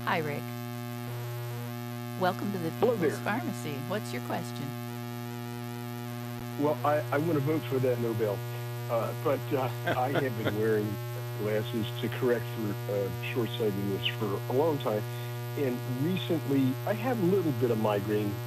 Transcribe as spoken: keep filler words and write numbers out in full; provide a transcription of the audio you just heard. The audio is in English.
Hi, Rick. Welcome to the Hello People's there. Pharmacy. What's your question? Well, I, I want to vote for that Nobel, uh, but uh, I have been wearing glasses to correct for uh, short-sightedness for a long time, and recently I have a little bit of migraine